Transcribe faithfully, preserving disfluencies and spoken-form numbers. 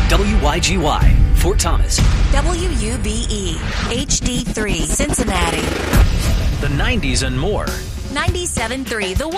W Y G Y, Fort Thomas. W U B E, H D three, Cincinnati. The nineties and more. ninety-seven point three, The